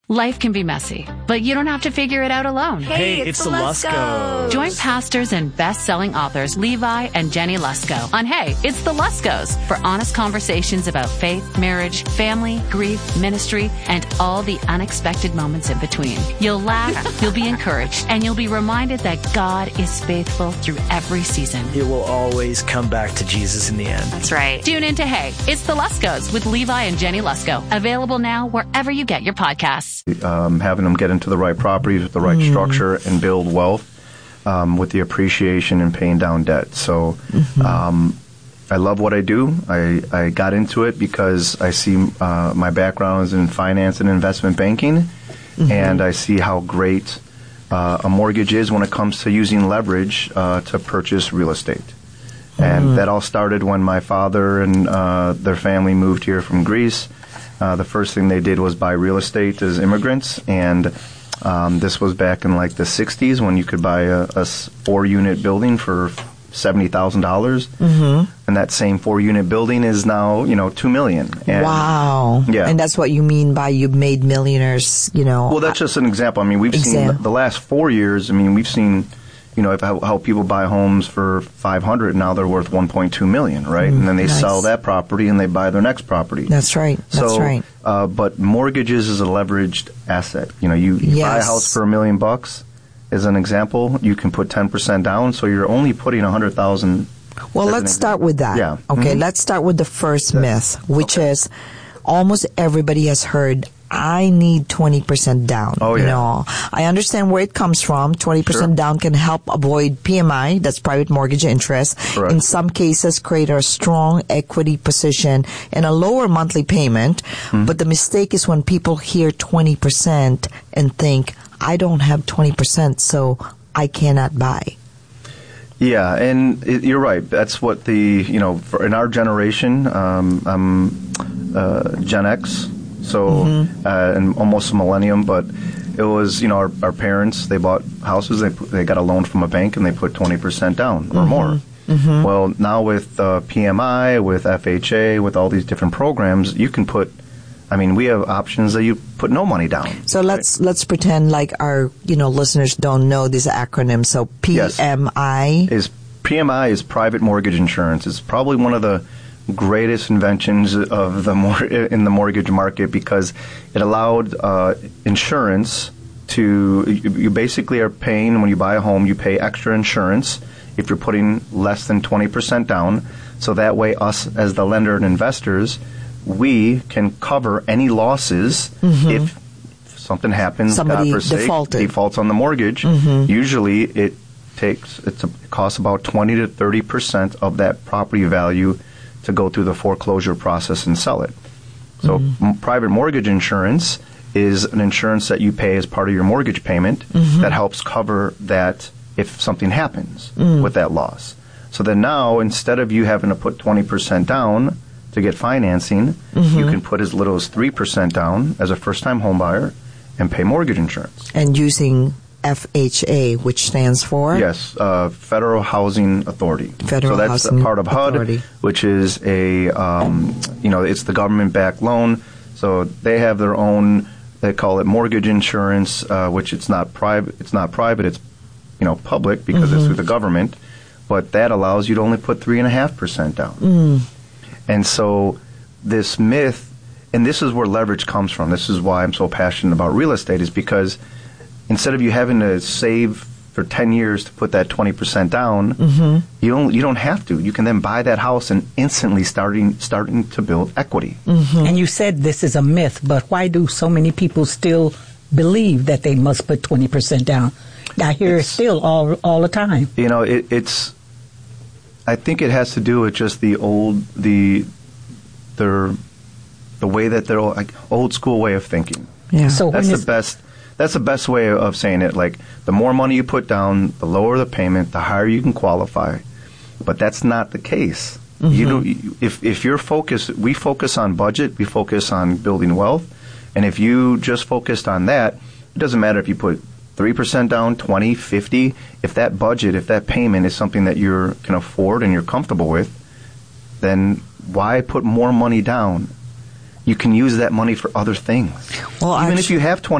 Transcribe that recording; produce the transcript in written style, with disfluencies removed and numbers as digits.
Life can be messy, but you don't have to figure it out alone. Hey, it's the Luskos. Join pastors and best-selling authors Levi and Jenny Lusko on Hey, It's the Luskos for honest conversations about faith, marriage, family, grief, ministry, and all the unexpected moments in between. You'll laugh, you'll be encouraged, and you'll be reminded that God is faithful through every season. It will always come back to Jesus in the end. That's right. Tune in to Hey, It's the Luskos with Levi and Jenny Lusko. Available now wherever you get your podcasts. Having them get into the right properties with the right structure and build wealth with the appreciation and paying down debt. So I love what I do. I got into it because I see my background is in finance and investment banking, and I see how great a mortgage is when it comes to using leverage to purchase real estate. And that all started when my father and their family moved here from Greece. The first thing they did was buy real estate as immigrants, and this was back in like the 60s when you could buy a 4-unit building for $70,000, and that same 4-unit building is now, $2 million. And, wow! Yeah, and that's what you mean by you've made millionaires. Well, that's just an example. I mean, we've seen the last 4 years. I mean, we've seen. How people buy homes for $500, now they're worth $1.2 million, right? And then they sell that property and they buy their next property. That's right. That's right. But mortgages is a leveraged asset. You buy a house for $1 million as an example. You can put 10% down, so you're only putting $100,000. Well, let's start with that. Yeah. Okay. Let's start with the first myth, which is almost everybody has heard. I need 20% down. Oh, yeah. I understand where it comes from. 20% down can help avoid PMI, that's private mortgage interest. Correct. In some cases, create a strong equity position and a lower monthly payment. But the mistake is when people hear 20% and think, I don't have 20%, so I cannot buy. Yeah, and you're right. That's what in our generation, I'm Gen X. So, and almost a millennium, but it was, our parents, they bought houses, they got a loan from a bank and they put 20% down or more. Well, now with PMI, with FHA, with all these different programs, you can we have options that you put no money down. So let's pretend like our, listeners don't know this acronym. So PMI? PMI is private mortgage insurance. It's probably one of the greatest inventions of in the mortgage market because it allowed insurance to you basically are paying when you buy a home, you pay extra insurance if you're putting less than 20% down, so that way us as the lender and investors, we can cover any losses if something happens. Somebody God forsake, defaults on the mortgage. Usually it costs about 20 to 30% of that property value to go through the foreclosure process and sell it. So private mortgage insurance is an insurance that you pay as part of your mortgage payment that helps cover that if something happens with that loss. So then now, instead of you having to put 20% down to get financing, you can put as little as 3% down as a first-time home buyer and pay mortgage insurance. And using FHA, which stands for? Yes, Federal Housing Authority. So that's a part of HUD, which is it's the government-backed loan. So they have their own, they call it mortgage insurance, which it's not private. It's public because it's through the government. But that allows you to only put 3.5% down. And so this myth, and this is where leverage comes from. This is why I'm so passionate about real estate, is because instead of you having to save for 10 years to put that 20% down, you don't have to. You can then buy that house and instantly starting to build equity. And you said this is a myth, but why do so many people still believe that they must put 20% down? I hear it still all the time. I think it has to do with just the way that they're old school way of thinking. Yeah. So that's the best way of saying it. Like, the more money you put down, the lower the payment, the higher you can qualify. But that's not the case. If you're focused, we focus on budget, we focus on building wealth, and if you just focused on that, it doesn't matter if you put 3% down, 20, 50. If that budget, if that payment is something that you can afford and you're comfortable with, then why put more money down? You can use that money for other things. Well, even if you have 20